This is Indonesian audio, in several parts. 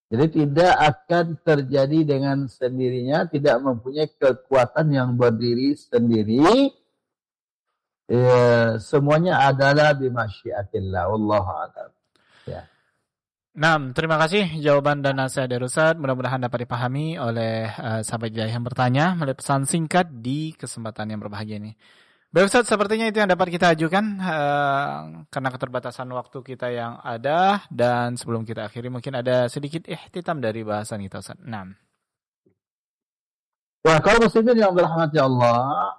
Jadi tidak akan terjadi dengan sendirinya, tidak mempunyai kekuatan yang berdiri sendiri. Semuanya adalah bimasyiatillah. Wallahu a'lam. Ya. Nah, terima kasih jawaban dan nasihat dari Ustaz. Mudah-mudahan dapat dipahami oleh sahabat Hidayah yang bertanya melalui pesan singkat di kesempatan yang berbahagia ini. Baik Ustaz, sepertinya itu yang dapat kita ajukan karena keterbatasan waktu kita yang ada, dan sebelum kita akhiri mungkin ada sedikit ihtitam dari bahasan kita Ustaz. Nah. Ya, kalau muslimin yang dirahmati Allah,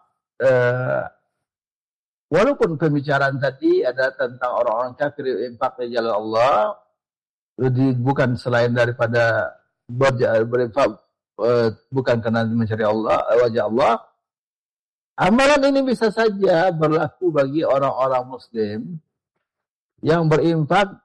walaupun pembicaraan tadi ada tentang orang-orang kafir yang infak di jalan Allah, bukan selain daripada berinfak bukan karena mencari Allah, wajah Allah. Amalan ini bisa saja berlaku bagi orang-orang muslim yang berinfak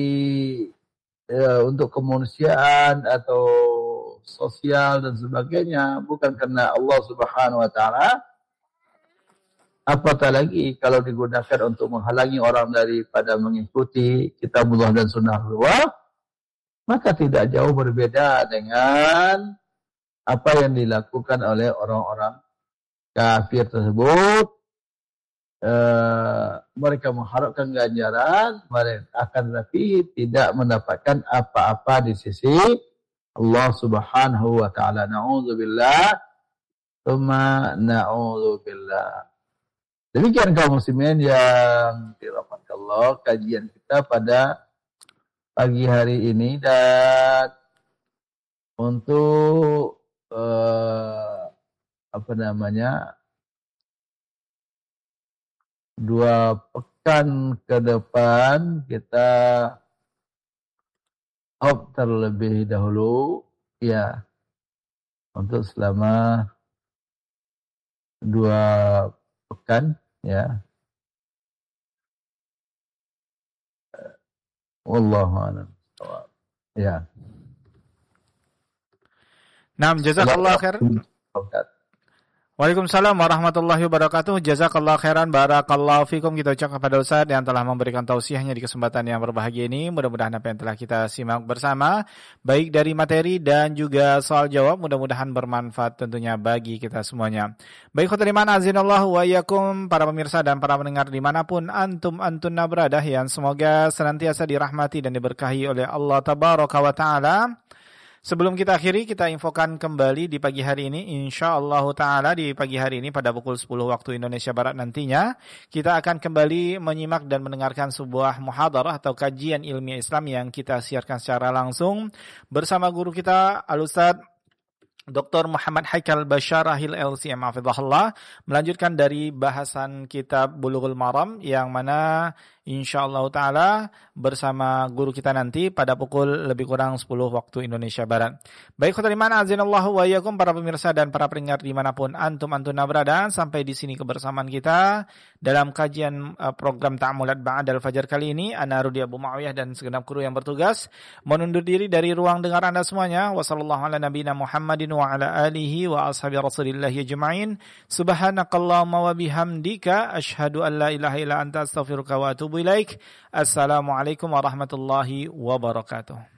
untuk kemanusiaan atau sosial dan sebagainya, bukan karena Allah Subhanahu wa taala. Apatah lagi kalau digunakan untuk menghalangi orang daripada mengikuti kitabullah dan sunnah Allah, maka tidak jauh berbeda dengan apa yang dilakukan oleh orang-orang kafir tersebut. Mereka mengharapkan ganjaran, mereka akan tapi tidak mendapatkan apa-apa di sisi Allah Subhanahu wa taala. Na'udzubillah, tsumma na'udzubillah. Demikian kaum muslimin yang dirahmati Allah, kajian kita pada pagi hari ini, dan untuk dua pekan ke depan kita off terlebih dahulu ya, untuk selama 2 pekan ya. Wallahu a'lam. Ya. Naam, jazakallahu khair. Waalaikumsalam warahmatullahi wabarakatuh. Jazakallahu khairan, barakallahu fikum. Kita ucapkan kepada Ustaz yang telah memberikan tausiahnya di kesempatan yang berbahagia ini. Mudah-mudahan apa yang telah kita simak bersama, baik dari materi dan juga soal jawab, mudah-mudahan bermanfaat tentunya bagi kita semuanya. Baik khotimah azinallahu wa iyyakum, para pemirsa dan para pendengar dimanapun antunna berada, yang semoga senantiasa dirahmati dan diberkahi oleh Allah tabaraka wa ta'ala. Sebelum kita akhiri, kita infokan kembali di pagi hari ini, insyaallah ta'ala di pagi hari ini pada pukul 10 waktu Indonesia Barat nantinya, kita akan kembali menyimak dan mendengarkan sebuah muhadarah atau kajian ilmiah Islam yang kita siarkan secara langsung bersama guru kita Al-Ustaz Dr. Muhammad Haikal Basyarahil LCM hafizahullah, melanjutkan dari bahasan kitab Bulughul Maram yang mana insyaallah ta'ala bersama guru kita nanti pada pukul lebih kurang 10 waktu Indonesia Barat. Baik khotimah azinallahu wa iyyakum, para pemirsa dan para pendengar dimanapun antunna berada, sampai di sini kebersamaan kita dalam kajian program Ta'amulat Ba'dal Fajar kali ini. Ana Rudi Abu Muawiyah dan segenap kru yang bertugas menundur diri dari ruang dengar Anda semuanya. Wassallallahu ala nabiyina Muhammadin wa ala alihi wa ashabi rasulillahi ajma'in. Subhanakallahumma wa bihamdika asyhadu an la ilaha illa anta astaghfiruka wa atubu ilaik. Assalamualaikum warahmatullahi wabarakatuh.